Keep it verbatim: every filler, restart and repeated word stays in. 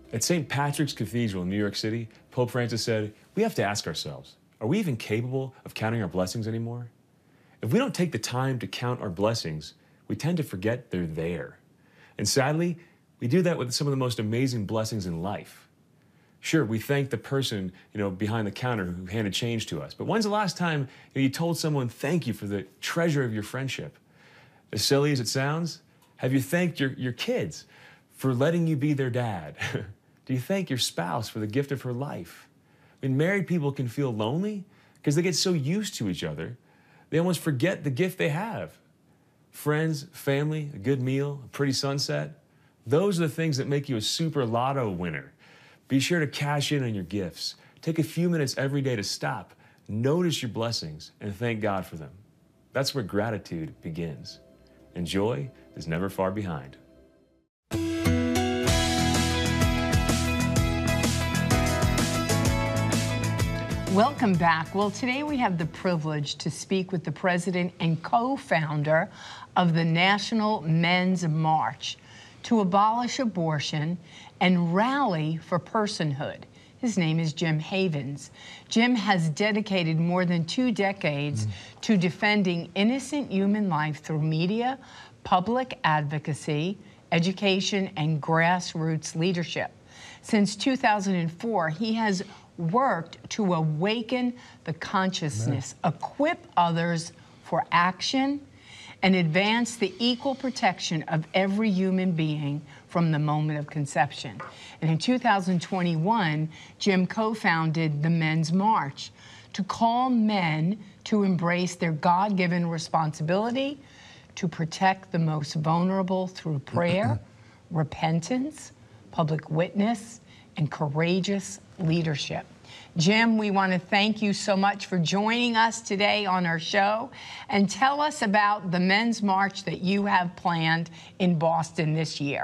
At Saint Patrick's Cathedral in New York City, Pope Francis said, we have to ask ourselves, are we even capable of counting our blessings anymore? If we don't take the time to count our blessings, we tend to forget they're there. And sadly, we do that with some of the most amazing blessings in life. Sure, we thank the person, you know, behind the counter who handed change to us. But when's the last time you know, you told someone thank you for the treasure of your friendship? As silly as it sounds, have you thanked your, your kids for letting you be their dad? Do you thank your spouse for the gift of her life? I mean, married people can feel lonely because they get so used to each other, they almost forget the gift they have. Friends, family, a good meal, a pretty sunset. Those are the things that make you a super lotto winner. Be sure to cash in on your gifts. Take a few minutes every day to stop, notice your blessings, and thank God for them. That's where gratitude begins. And joy is never far behind. Welcome back. Well, today we have the privilege to speak with the president and co-founder of the National Men's March to abolish abortion and rally for personhood. His name is Jim Havens. Jim has dedicated more than two decades mm. to defending innocent human life through media, public advocacy, education, and grassroots leadership. Since two thousand four, he has worked to awaken the consciousness, Amen. Equip others for action, and advance the equal protection of every human being from the moment of conception. And in two thousand twenty-one, Jim co-founded the Men's March to call men to embrace their God-given responsibility to protect the most vulnerable through prayer, repentance, public witness, and courageous leadership. Jim, we want to thank you so much for joining us today on our show, and tell us about the Men's March that you have planned in Boston this year.